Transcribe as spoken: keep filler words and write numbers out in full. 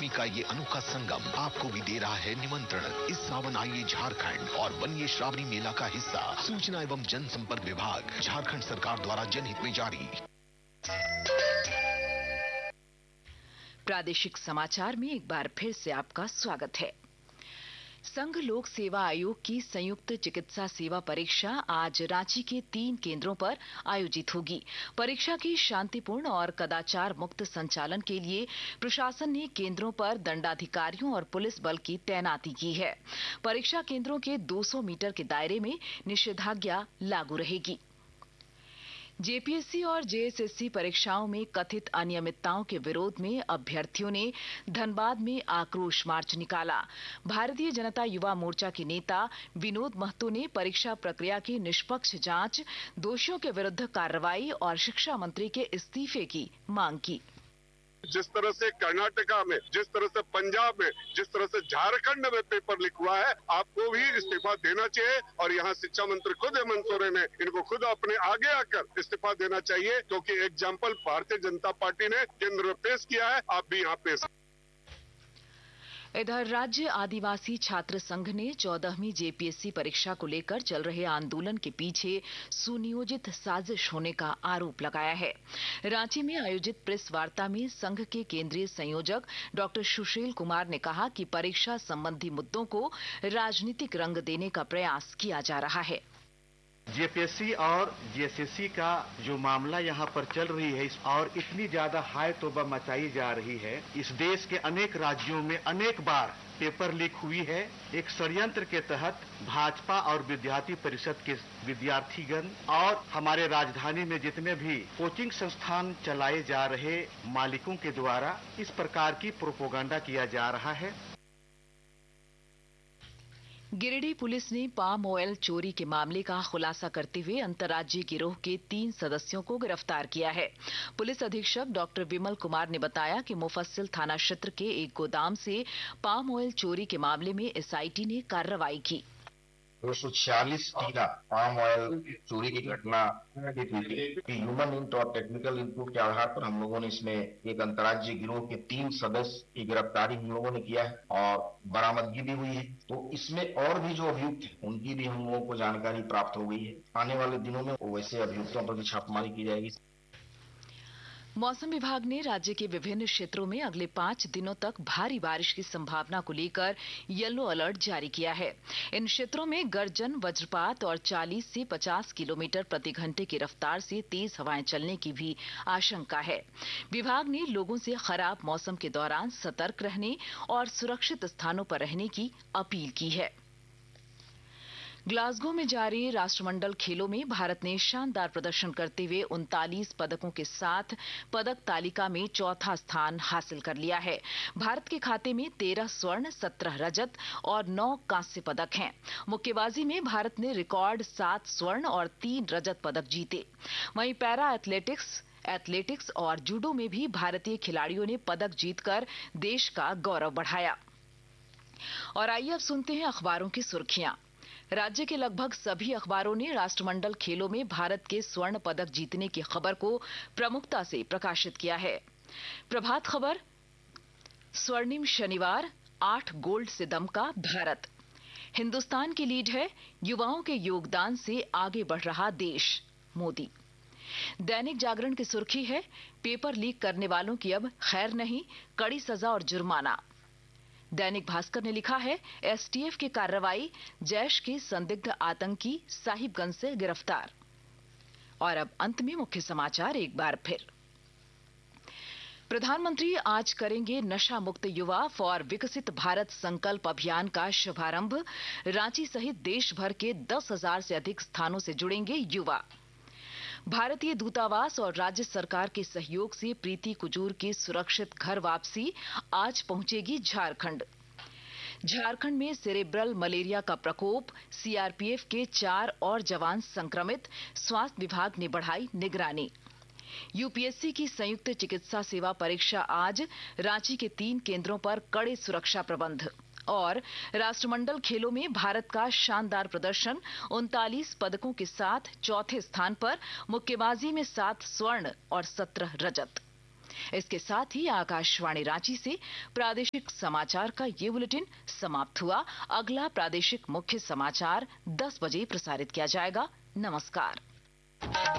अध्यात्म का ये अनोखा संगम आपको भी दे रहा है निमंत्रण। इस सावन आइए झारखंड और बनिए श्रावणी मेला का हिस्सा। सूचना एवं जनसंपर्क विभाग, झारखंड सरकार द्वारा जनहित में जारी। प्रादेशिक समाचार में एक बार फिर से आपका स्वागत है। संघ लोक सेवा आयोग की संयुक्त चिकित्सा सेवा परीक्षा आज रांची के तीन केंद्रों पर आयोजित होगी। परीक्षा की शांतिपूर्ण और कदाचार मुक्त संचालन के लिए प्रशासन ने केंद्रों पर दंडाधिकारियों और पुलिस बल की तैनाती की है। परीक्षा केंद्रों के दो सौ मीटर के दायरे में निषेधाज्ञा लागू रहेगी। जेपीएससी और जेएसएससी परीक्षाओं में कथित अनियमितताओं के विरोध में अभ्यर्थियों ने धनबाद में आक्रोश मार्च निकाला। भारतीय जनता युवा मोर्चा के नेता विनोद महतो ने परीक्षा प्रक्रिया की निष्पक्ष जांच, दोषियों के विरुद्ध कार्रवाई और शिक्षा मंत्री के इस्तीफे की मांग की। जिस तरह से कर्नाटका में, जिस तरह से पंजाब में, जिस तरह से झारखंड में पेपर लीक हुआ है, आपको भी इस्तीफा देना चाहिए। और यहाँ शिक्षा मंत्री खुद हेमंत सोरेन ने इनको खुद अपने आगे आकर इस्तीफा देना चाहिए, क्योंकि एग्जाम्पल भारतीय जनता पार्टी ने केंद्र में पेश किया है, आप भी यहाँ पेश। इधर राज्य आदिवासी छात्र संघ ने चौदहवीं जेपीएससी परीक्षा को लेकर चल रहे आंदोलन के पीछे सुनियोजित साजिश होने का आरोप लगाया है। रांची में आयोजित प्रेस वार्ता में संघ के केंद्रीय संयोजक डॉक्टर सुशील कुमार ने कहा कि परीक्षा संबंधी मुद्दों को राजनीतिक रंग देने का प्रयास किया जा रहा है। जेपीएससी और जेएसएससी का जो मामला यहाँ पर चल रही है और इतनी ज्यादा हाय तौबा मचाई जा रही है, इस देश के अनेक राज्यों में अनेक बार पेपर लीक हुई है। एक षड्यंत्र के तहत भाजपा और विद्यार्थी परिषद के विद्यार्थीगण और हमारे राजधानी में जितने भी कोचिंग संस्थान चलाए जा रहे मालिकों के द्वारा इस प्रकार की प्रोपोगंडा किया जा रहा है। गिरिडीह पुलिस ने पाम ऑयल चोरी के मामले का खुलासा करते हुए अंतर्राज्यीय गिरोह के तीन सदस्यों को गिरफ्तार किया है। पुलिस अधीक्षक डॉक्टर विमल कुमार ने बताया कि मुफस्सिल थाना क्षेत्र के एक गोदाम से पाम ऑयल चोरी के मामले में एसआईटी ने कार्रवाई की। दो सौ छियालीस टीला पाम ऑयल चोरी की घटना ह्यूमन इंट और टेक्निकल इनपुट के आधार पर हम लोगों ने इसमें एक अंतर्राज्यीय गिरोह के तीन सदस्य की गिरफ्तारी हम लोगों ने किया है और बरामदगी भी हुई है। तो इसमें और भी जो अभियुक्त हैं उनकी भी हम लोगों को जानकारी प्राप्त हो गई है। आने वाले दिनों में वैसे अभियुक्तों पर भी छापेमारी की जाएगी। मौसम विभाग ने राज्य के विभिन्न क्षेत्रों में अगले पांच दिनों तक भारी बारिश की संभावना को लेकर येलो अलर्ट जारी किया है। इन क्षेत्रों में गर्जन, वज्रपात और चालीस से पचास किलोमीटर प्रति घंटे की रफ्तार से तेज हवाएं चलने की भी आशंका है। विभाग ने लोगों से खराब मौसम के दौरान सतर्क रहने और सुरक्षित स्थानों पर रहने की अपील की है। ग्लासगो में जारी राष्ट्रमंडल खेलों में भारत ने शानदार प्रदर्शन करते हुए उनतालीस पदकों के साथ पदक तालिका में चौथा स्थान हासिल कर लिया है। भारत के खाते में तेरह स्वर्ण, सत्रह रजत और नौ कांस्य पदक हैं। मुक्केबाजी में भारत ने रिकॉर्ड सात स्वर्ण और तीन रजत पदक जीते। वहीं पैरा एथलेटिक्स एथलेटिक्स और जूडो में भी भारतीय खिलाड़ियों ने पदक जीतकर देश का गौरव बढ़ाया। और आइए अब सुनते हैं अखबारों की सुर्खियां। राज्य के लगभग सभी अखबारों ने राष्ट्रमंडल खेलों में भारत के स्वर्ण पदक जीतने की खबर को प्रमुखता से प्रकाशित किया है। प्रभात खबर, स्वर्णिम शनिवार, आठ गोल्ड से दमका भारत। हिंदुस्तान की लीड है, युवाओं के योगदान से आगे बढ़ रहा देश, मोदी। दैनिक जागरण की सुर्खी है, पेपर लीक करने वालों की अब खैर नहीं, कड़ी सजा और जुर्माना। दैनिक भास्कर ने लिखा है, एसटीएफ की कार्रवाई, जैश के संदिग्ध आतंकी साहिबगंज से गिरफ्तार। और अब अंत में मुख्य समाचार एक बार फिर। प्रधानमंत्री आज करेंगे नशा मुक्त युवा फॉर विकसित भारत संकल्प अभियान का शुभारंभ। रांची सहित देश भर के दस हजार से अधिक स्थानों से जुड़ेंगे युवा। भारतीय दूतावास और राज्य सरकार के सहयोग से प्रीति कुजूर की सुरक्षित घर वापसी आज पहुंचेगी झारखंड। झारखंड में सेरेब्रल मलेरिया का प्रकोप, सीआरपीएफ के चार और जवान संक्रमित, स्वास्थ्य विभाग ने बढ़ाई निगरानी। यूपीएससी की संयुक्त चिकित्सा सेवा परीक्षा आज, रांची के तीन केंद्रों पर कड़े सुरक्षा प्रबंध। और राष्ट्रमंडल खेलों में भारत का शानदार प्रदर्शन, उनतालीस पदकों के साथ चौथे स्थान पर, मुक्केबाजी में सात स्वर्ण और सत्रह रजत। इसके साथ ही आकाशवाणी रांची से प्रादेशिक समाचार का ये बुलेटिन समाप्त हुआ। अगला प्रादेशिक मुख्य समाचार दस बजे प्रसारित किया जाएगा। नमस्कार।